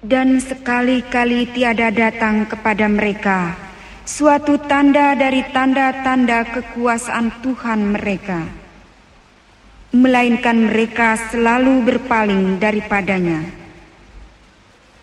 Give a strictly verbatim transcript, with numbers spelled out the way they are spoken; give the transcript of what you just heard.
dan sekali-kali tiada datang kepada mereka suatu tanda dari tanda-tanda kekuasaan Tuhan mereka, melainkan mereka selalu berpaling daripadanya.